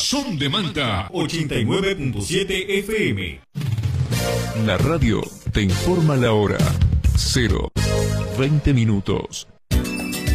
Son de Manta 89.7 FM. La radio te informa la hora. 0:20.